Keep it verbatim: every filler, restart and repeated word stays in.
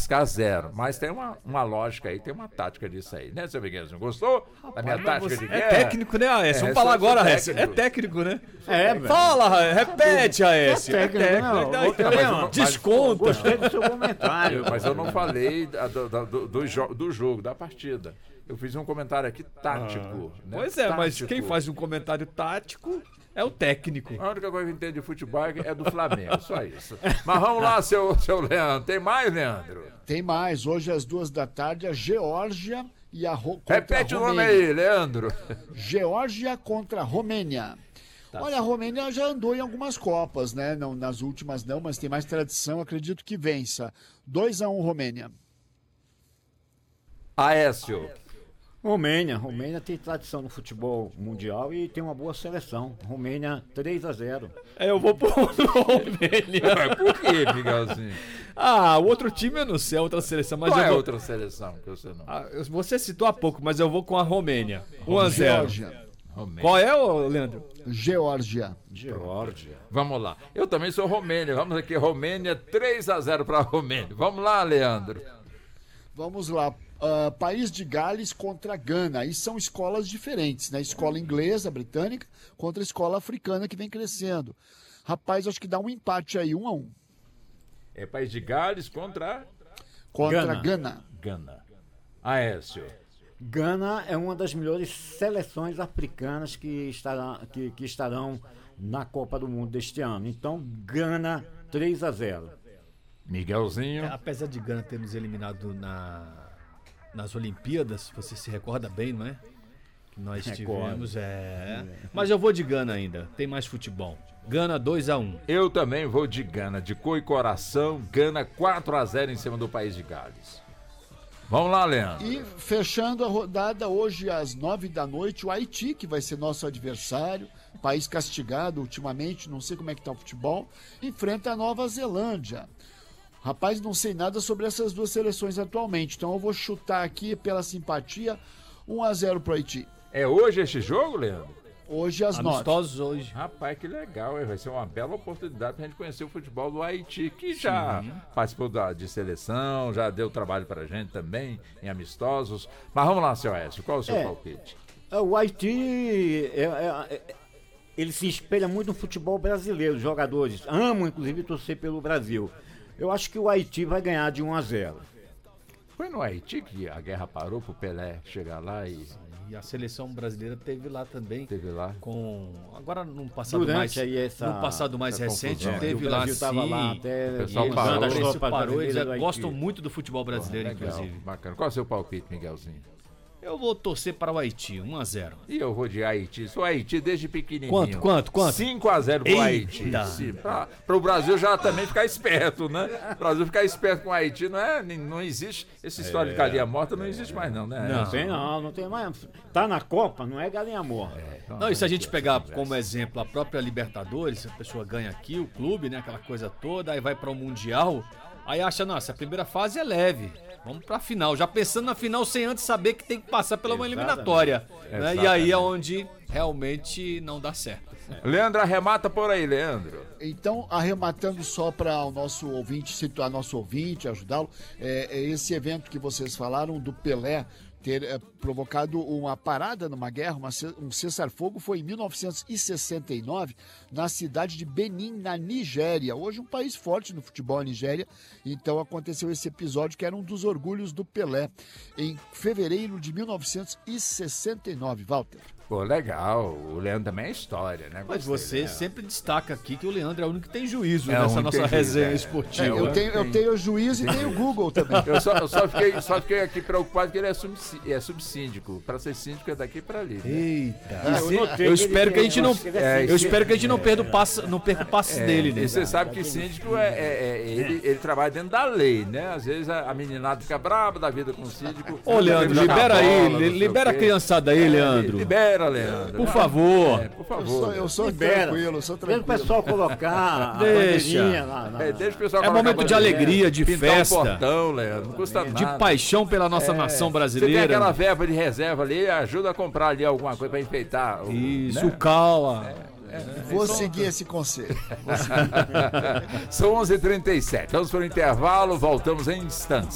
arriscar zero. Mas tem uma, uma lógica aí, tem uma tática disso aí, né, seu Miguel? Não gostou da minha tática de guerra? É técnico, né, Aécio? Vamos É, falar sou- agora, sou Aécio. É técnico. técnico, né? É, velho. Fala, repete, Aécio. É técnico, não. Daí, Ô, tá mas eu vendo? não- mas- Desconta. Gostei do seu comentário. Mas eu não falei da- do, do, do, jo- do jogo, da partida. Eu fiz um comentário aqui tático. né? Pois é, mas Tático. quem faz um comentário tático é o técnico. A única coisa que eu entendo de futebol é do Flamengo, só isso. Mas vamos lá, seu, seu Leandro. Tem mais, Leandro? Tem mais. Hoje às duas da tarde, a Geórgia e a Ro... contra Repete a o nome Romênia. aí, Leandro. Geórgia contra a Romênia. Olha, a Romênia já andou em algumas Copas, né? Não, nas últimas não, mas tem mais tradição. Acredito que vença. dois a um Romênia. Aécio. Romênia. Romênia tem tradição no futebol mundial e tem uma boa seleção. Romênia três a zero. É, eu vou pôr no Romênia. Por quê, Miguelzinho? Ah, o outro time eu não sei, a outra seleção, mas Qual eu é a vou... outra seleção que você não... Ah, você citou há pouco, mas eu vou com a Romênia. um a zero. Geórgia. Romênia. Qual é, ô, Leandro? Geórgia. Geórgia. Vamos lá. Eu também sou Romênia. Vamos aqui, Romênia, três a zero para a Romênia. Vamos lá, Leandro. Vamos lá. Ah, País de Gales contra Gana. E são escolas diferentes, né? Escola inglesa, britânica, contra a escola africana que vem crescendo. Rapaz, acho que dá um empate aí, um a um. É País de Gales contra Contra Gana. Gana. Gana. Aécio. Gana é uma das melhores seleções africanas que, estará, que, que estarão na Copa do Mundo deste ano. Então, Gana três a zero. Miguelzinho. É, apesar de Gana ter nos eliminado na, nas Olimpíadas, você se recorda bem, não é? Que nós Recordo. tivemos, é... Mas eu vou de Gana ainda, tem mais futebol. Gana dois a um. Eu também vou de Gana, de cor e coração. Gana quatro a zero em cima do País de Gales. Vamos lá, Leandro. E fechando a rodada hoje às nove da noite, o Haiti, que vai ser nosso adversário, país castigado ultimamente, não sei como é que tá o futebol, enfrenta a Nova Zelândia. Rapaz, não sei nada sobre essas duas seleções atualmente, então eu vou chutar aqui pela simpatia um a zero pro Haiti. É hoje este jogo, Leandro? Hoje às nove. Amistosos hoje. Rapaz, que legal, hein? Vai ser uma bela oportunidade pra gente conhecer o futebol do Haiti, que já participou da, de seleção, já deu trabalho pra gente também, em amistosos. Mas vamos lá, seu Aécio, qual é o seu É. palpite? É, O Haiti, é- é- é- ele se espelha muito no futebol brasileiro. Os jogadores amam, inclusive, torcer pelo Brasil. Eu acho que o Haiti vai ganhar de um a zero. Foi no Haiti que a guerra parou pro Pelé chegar lá e E a seleção brasileira teve lá também. teve lá? Com agora num passado Durante mais aí essa- no passado mais essa recente confusão. teve o lá Brasil estava sim. lá até... O pessoal E parou. quando a Parou. Grécia parou, eles Brasileiro do gostam Haiti. muito do futebol brasileiro, Legal, inclusive. bacana. Qual é o seu palpite, Miguelzinho? Eu vou torcer para o Haiti, um a zero. E eu vou de Haiti. Sou Haiti desde pequenininho. Quanto, quanto, quanto? cinco a zero pro Eita! Haiti. Sim, pra, pro Brasil já também ficar esperto, né? O Brasil ficar esperto com o Haiti, não é? nem- Não existe. Essa história de galinha morta não existe mais, não, né? Não. Não tem não, não tem mais. Tá na Copa, não é galinha morta. Não, e se a gente pegar como exemplo a própria Libertadores, a pessoa ganha aqui, o clube, né, aquela coisa toda, aí vai para o Mundial, aí acha, nossa, a primeira fase é leve, vamos pra final, já pensando na final sem antes saber que tem que passar pela uma Exatamente. eliminatória, né? E aí Exatamente. é onde realmente não dá certo. Leandro, arremata por aí, Leandro. Então, arrematando só para o nosso ouvinte, situar nosso ouvinte, ajudá-lo, é, é esse evento que vocês falaram do Pelé ter é, provocado uma parada numa guerra, uma, ce- um cessar-fogo, foi em mil novecentos e sessenta e nove, na cidade de Benin, na Nigéria. Hoje um país forte no futebol, a Nigéria. Então aconteceu esse episódio que era um dos orgulhos do Pelé, em fevereiro de mil novecentos e sessenta e nove. Walter. Pô, legal. O Leandro também é história, né? Mas Gostei, você né? sempre destaca aqui que o Leandro é o único que tem juízo É, o nessa único nossa que tem resenha juízo, é. esportiva. É, Eu tenho, eu tenho juiz e tenho Google também. Eu só, eu só fiquei, só fiquei aqui preocupado que ele é, subsí- é subsíndico. Pra ser síndico é daqui pra ali. Né? Eita. Eu notei Eu que ele espero que a gente não, tem- é, eu espero que a gente não perca o passe, não perca o passe dele, né? E você sabe que síndico é, é- é- ele, ele trabalha dentro da lei, né? Às vezes a, a meninada fica brava da vida com o síndico. Ô, Leandro, Joga libera bola, aí, não li- sei libera o a quê. criançada aí, É, Leandro. Libera, Leandro. Por favor. É, por Eu favor. sou, eu sou Libera. tranquilo, eu sou Deixa o tranquilo. pessoal colocar a Deixa. bandeirinha lá. lá. É, deixa o pessoal É colocar momento a de bandeirinha, alegria, de pintar festa. um portão, Leandro. Não custa nada. De paixão pela nossa nação Você tem brasileira. aquela verba de reserva ali, ajuda a comprar ali alguma coisa pra enfeitar. o- Isso, né? o Cala. Vou seguir esse conselho. São onze e trinta e sete. Vamos para o intervalo, voltamos em instantes.